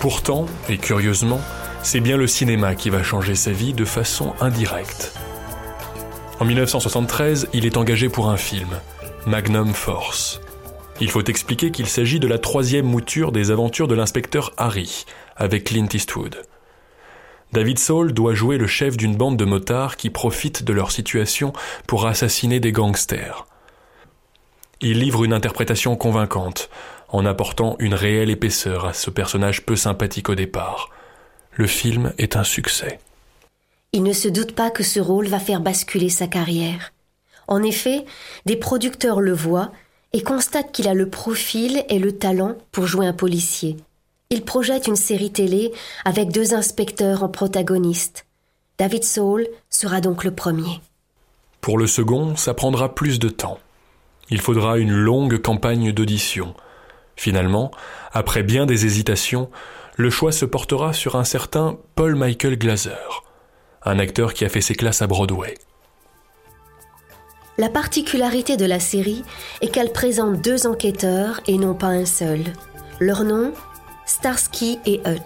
Pourtant, et curieusement, c'est bien le cinéma qui va changer sa vie de façon indirecte. En 1973, il est engagé pour un film, Magnum Force. Il faut expliquer qu'il s'agit de la 3e mouture des aventures de l'inspecteur Harry, avec Clint Eastwood. David Soul doit jouer le chef d'une bande de motards qui profitent de leur situation pour assassiner des gangsters. Il livre une interprétation convaincante, en apportant une réelle épaisseur à ce personnage peu sympathique au départ. Le film est un succès. Il ne se doute pas que ce rôle va faire basculer sa carrière. En effet, des producteurs le voient et constatent qu'il a le profil et le talent pour jouer un policier. Il projette une série télé avec 2 inspecteurs en protagonistes. David Soul sera donc le premier. Pour le second, ça prendra plus de temps. Il faudra une longue campagne d'audition. Finalement, après bien des hésitations, le choix se portera sur un certain Paul Michael Glaser, un acteur qui a fait ses classes à Broadway. La particularité de la série est qu'elle présente 2 enquêteurs et non pas un seul. Leurs noms, Starsky et Hutch.